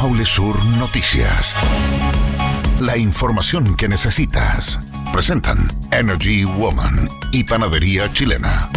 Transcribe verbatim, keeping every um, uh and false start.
Maule Sur Noticias. La información que necesitas. Presentan Energy Woman y Panadería Chilena.